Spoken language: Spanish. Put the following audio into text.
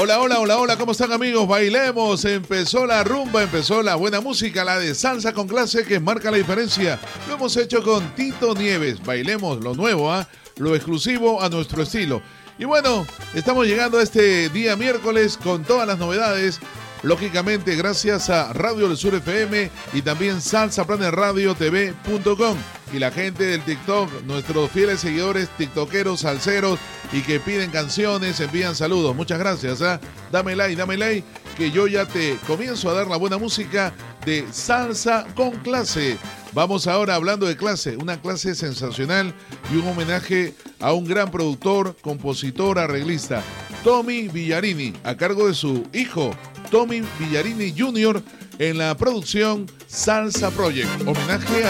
Hola, hola, hola, hola, ¿cómo están amigos? Bailemos, empezó la rumba, empezó la buena música, la de salsa con clase que marca la diferencia. Lo hemos hecho con Tito Nieves, bailemos lo nuevo, lo exclusivo a nuestro estilo. Y bueno, estamos llegando a este día miércoles con todas las novedades. Lógicamente gracias a Radio del Sur FM y también salsaplanerradiotv.com y la gente del TikTok, nuestros fieles seguidores tiktokeros, salseros y que piden canciones, envían saludos. Muchas gracias. Dame like, que yo ya te comienzo a dar la buena música de salsa con clase. Vamos ahora hablando de clase, una clase sensacional y un homenaje a un gran productor, compositor, arreglista, Tommy Villarini, a cargo de su hijo, Tommy Villarini Jr., en la producción Salsa Project. Homenaje a